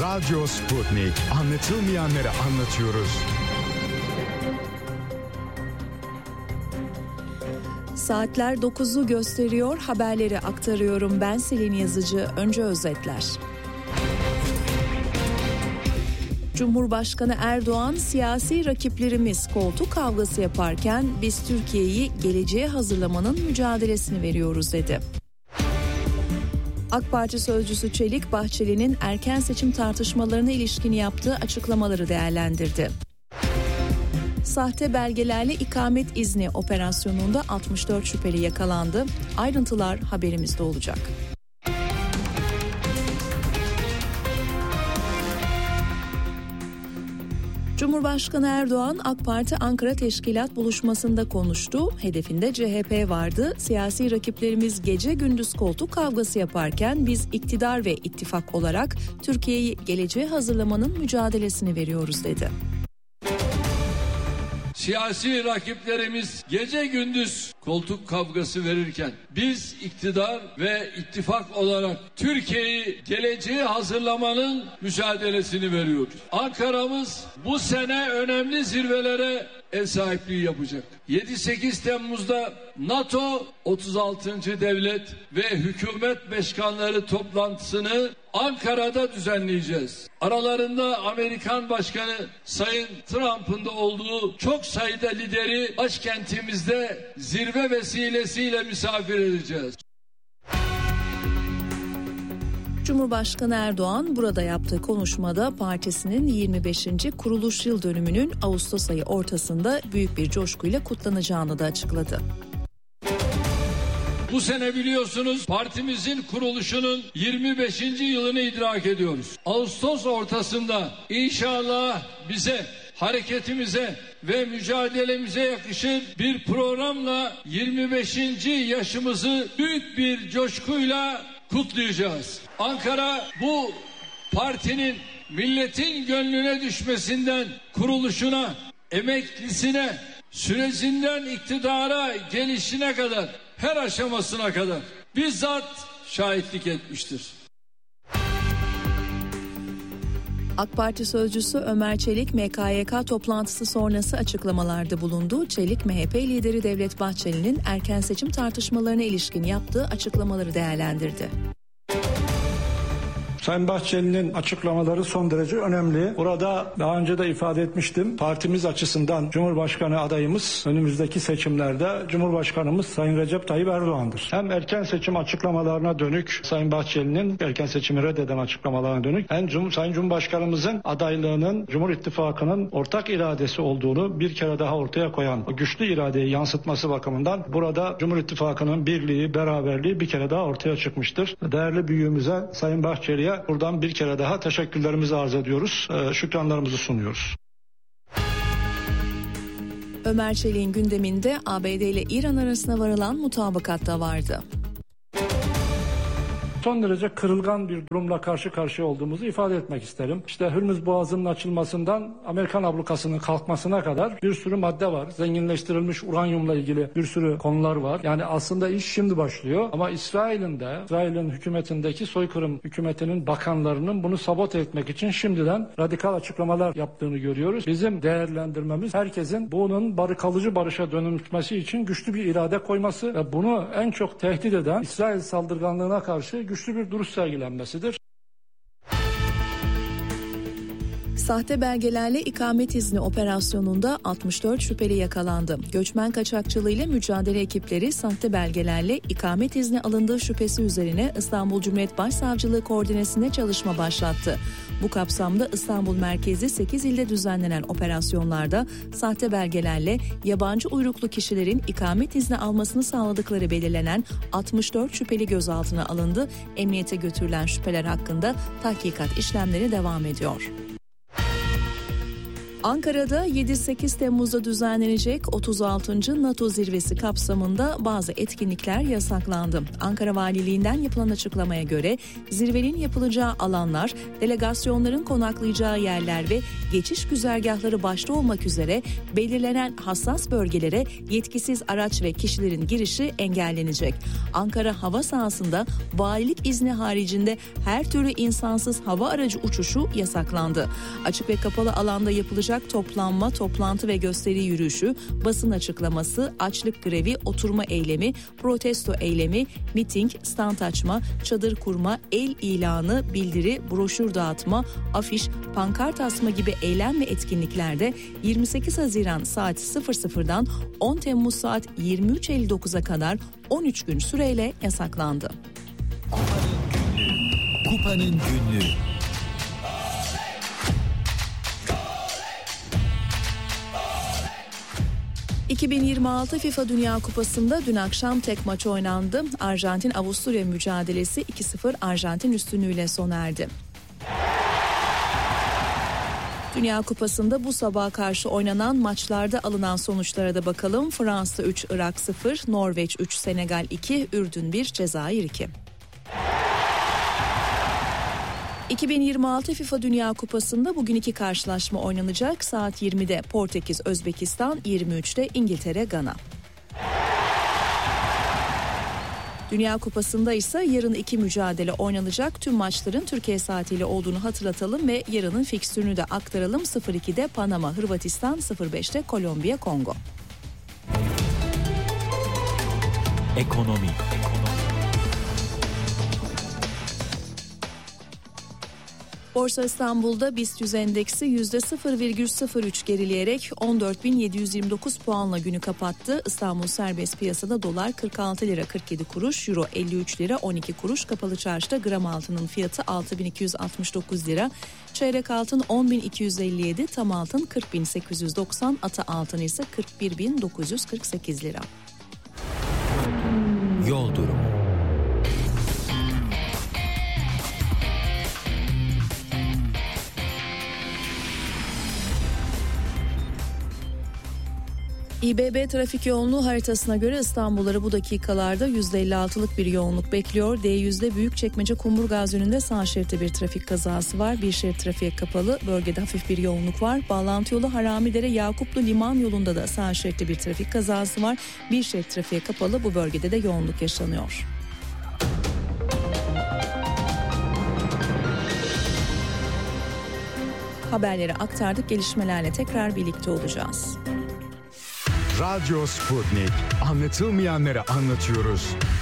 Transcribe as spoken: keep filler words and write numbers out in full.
Radyo Sputnik. Anlatılmayanları anlatıyoruz. Saatler dokuzu gösteriyor, haberleri aktarıyorum. Ben Selin Yazıcı. Önce özetler. Cumhurbaşkanı Erdoğan, siyasi rakiplerimiz koltuk kavgası yaparken biz Türkiye'yi geleceğe hazırlamanın mücadelesini veriyoruz dedi. AK Parti sözcüsü Çelik, Bahçeli'nin erken seçim tartışmalarına ilişkin yaptığı açıklamaları değerlendirdi. Sahte belgelerle ikamet izni operasyonunda altmış dört şüpheli yakalandı. Ayrıntılar haberimizde olacak. Cumhurbaşkanı Erdoğan, AK Parti Ankara Teşkilat buluşmasında konuştu. Hedefinde C H P vardı. Siyasi rakiplerimiz gece gündüz koltuk kavgası yaparken biz iktidar ve ittifak olarak Türkiye'yi geleceğe hazırlamanın mücadelesini veriyoruz dedi. Siyasi rakiplerimiz gece gündüz koltuk kavgası verirken biz iktidar ve ittifak olarak Türkiye'yi geleceğe hazırlamanın mücadelesini veriyoruz. Ankara'mız bu sene önemli zirvelere ev sahipliği yapacak. yedi sekiz Temmuz'da NATO otuz altıncı devlet ve hükümet başkanları toplantısını Ankara'da düzenleyeceğiz. Aralarında Amerikan Başkanı Sayın Trump'ın da olduğu çok sayıda lideri başkentimizde zirve vesilesiyle misafir edeceğiz. Cumhurbaşkanı Erdoğan burada yaptığı konuşmada partisinin yirmi beşinci kuruluş yıl dönümünün Ağustos ayı ortasında büyük bir coşkuyla kutlanacağını da açıkladı. Bu sene biliyorsunuz partimizin kuruluşunun yirmi beşinci yılını idrak ediyoruz. Ağustos ortasında inşallah bize, hareketimize ve mücadelemize yakışır bir programla yirmi beşinci yaşımızı büyük bir coşkuyla kutlayacağız. Ankara bu partinin milletin gönlüne düşmesinden kuruluşuna, emeklisine, sürecinden iktidara gelişine kadar, her aşamasına kadar bizzat şahitlik etmiştir. AK Parti sözcüsü Ömer Çelik, M K Y K toplantısı sonrası açıklamalarda bulundu. Çelik, M H P lideri Devlet Bahçeli'nin erken seçim tartışmalarına ilişkin yaptığı açıklamaları değerlendirdi. Sayın Bahçeli'nin açıklamaları son derece önemli. Burada daha önce de ifade etmiştim. Partimiz açısından Cumhurbaşkanı adayımız önümüzdeki seçimlerde Cumhurbaşkanımız Sayın Recep Tayyip Erdoğan'dır. Hem erken seçim açıklamalarına dönük Sayın Bahçeli'nin erken seçimi reddeden açıklamalarına dönük hem Cum- Sayın Cumhurbaşkanımızın adaylığının Cumhur İttifakı'nın ortak iradesi olduğunu bir kere daha ortaya koyan o güçlü iradeyi yansıtması bakımından burada Cumhur İttifakı'nın birliği, beraberliği bir kere daha ortaya çıkmıştır. Değerli büyüğümüze Sayın Bahçeli'ye buradan bir kere daha teşekkürlerimizi arz ediyoruz, şükranlarımızı sunuyoruz. Ömer Çelik'in gündeminde A B D ile İran arasında varılan mutabakat da vardı. Son derece kırılgan bir durumla karşı karşıya olduğumuzu ifade etmek isterim. İşte Hürmüz Boğazı'nın açılmasından Amerikan ablukasının kalkmasına kadar bir sürü madde var. Zenginleştirilmiş uranyumla ilgili bir sürü konular var. Yani aslında iş şimdi başlıyor. Ama İsrail'in de, İsrail'in hükümetindeki soykırım hükümetinin bakanlarının bunu sabote etmek için şimdiden radikal açıklamalar yaptığını görüyoruz. Bizim değerlendirmemiz herkesin bunun barı kalıcı barışa dönüşmesi için güçlü bir irade koyması ve bunu en çok tehdit eden İsrail saldırganlığına karşı güçlü bir duruş sergilenmesidir. Sahte belgelerle ikamet izni operasyonunda altmış dört şüpheli yakalandı. Göçmen kaçakçılığıyla mücadele ekipleri sahte belgelerle ikamet izni alındığı şüphesi üzerine İstanbul Cumhuriyet Başsavcılığı koordinesinde çalışma başlattı. Bu kapsamda İstanbul merkezli sekiz ilde düzenlenen operasyonlarda sahte belgelerle yabancı uyruklu kişilerin ikamet izni almasını sağladıkları belirlenen altmış dört şüpheli gözaltına alındı. Emniyete götürülen şüpheler hakkında tahkikat işlemleri devam ediyor. Ankara'da yedi sekiz Temmuz'da düzenlenecek otuz altıncı NATO zirvesi kapsamında bazı etkinlikler yasaklandı. Ankara Valiliğinden yapılan açıklamaya göre zirvenin yapılacağı alanlar, delegasyonların konaklayacağı yerler ve geçiş güzergahları başta olmak üzere belirlenen hassas bölgelere yetkisiz araç ve kişilerin girişi engellenecek. Ankara hava sahasında valilik izni haricinde her türlü insansız hava aracı uçuşu yasaklandı. Açık ve kapalı alanda yapılacak toplanma, toplantı ve gösteri yürüyüşü, basın açıklaması, açlık grevi, oturma eylemi, protesto eylemi, miting, stand açma, çadır kurma, el ilanı, bildiri, broşür dağıtma, afiş, pankart asma gibi eylem ve etkinliklerde yirmi sekiz Haziran saat sıfır sıfırdan on Temmuz saat yirmi üç elli dokuza kadar on üç gün süreyle yasaklandı. Kupanın günlüğü. iki bin yirmi altı FIFA Dünya Kupası'nda dün akşam tek maç oynandı. Arjantin-Avusturya mücadelesi iki sıfır Arjantin üstünlüğüyle sona erdi. Dünya Kupası'nda bu sabaha karşı oynanan maçlarda alınan sonuçlara da bakalım. Fransa üç, Irak sıfır, Norveç üç, Senegal iki, Ürdün bir, Cezayir iki. iki bin yirmi altı FIFA Dünya Kupası'nda bugün iki karşılaşma oynanacak. Saat yirmide Portekiz Özbekistan, yirmi üçte İngiltere Gana. Dünya Kupası'nda ise yarın iki mücadele oynanacak. Tüm maçların Türkiye saatiyle olduğunu hatırlatalım ve yarının fikstürünü de aktaralım. sıfır ikide Panama Hırvatistan, sıfır beşte Kolombiya Kongo. Ekonomi. Borsa İstanbul'da BIST yüz endeksi yüzde sıfır virgül sıfır üç gerileyerek on dört bin yedi yüz yirmi dokuz puanla günü kapattı. İstanbul serbest piyasada dolar kırk altı lira kırk yedi kuruş, euro elli üç lira on iki kuruş, kapalı çarşıda gram altının fiyatı altı bin iki yüz altmış dokuz lira, çeyrek altın on bin iki yüz elli yedi, tam altın kırk bin sekiz yüz doksan, ata altın ise kırk bir bin dokuz yüz kırk sekiz lira. Yol durumu. İBB trafik yoğunluğu haritasına göre İstanbulları bu dakikalarda yüzde elli altılık bir yoğunluk bekliyor. D yüzde Büyükçekmece Kumburgaz yönünde sağ şeritte bir trafik kazası var. Bir şerit trafiğe kapalı. Bölgede hafif bir yoğunluk var. Bağlantı yolu Haramidere Yakuplu Liman yolunda da sağ şeritte bir trafik kazası var. Bir şerit trafiğe kapalı. Bu bölgede de yoğunluk yaşanıyor. Haberleri aktardık. Gelişmelerle tekrar birlikte olacağız. Radyo Sputnik. Anlatılmayanları anlatıyoruz.